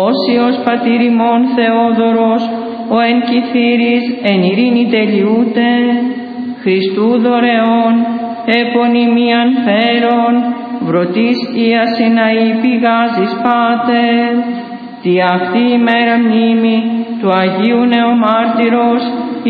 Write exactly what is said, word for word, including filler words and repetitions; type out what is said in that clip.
Όσιος πατήρ ημών Θεόδωρος, ο εν κυθύρης εν ειρήνη τελειούται, Χριστού δωρεών, επωνυμίαν φέρον, βρωτής Ιας εναή πηγάζεις Πάτερ, τι αυτή ημέρα μνήμη του Αγίου Νεομάρτυρος